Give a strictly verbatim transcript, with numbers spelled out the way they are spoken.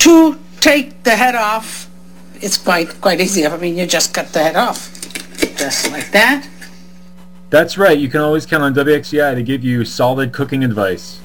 to take the head off, it's quite quite easy. I mean, you just cut the head off, just like that. That's right. You can always count on W X C I to give you solid cooking advice.